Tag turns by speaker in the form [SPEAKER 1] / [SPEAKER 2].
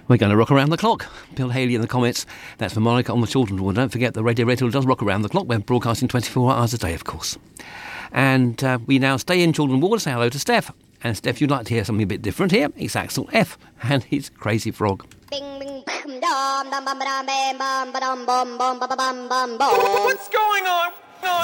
[SPEAKER 1] We're going to rock around the clock. Bill Haley and the Comets. That's for Monica on the children's ward. Don't forget the Radio Red Hill does rock around the clock. We're broadcasting 24 hours a day, of course. And we now stay in children's ward. Say hello to Steph. And Steph, you'd like to hear something a bit different here. It's Axel F. and his Crazy Frog.
[SPEAKER 2] Bing, bing, bum, dum, dum, bum, ba-dum, bam, bum, ba-dum, bum, bum, ba-ba-bum, bum, bum.
[SPEAKER 3] What's going on?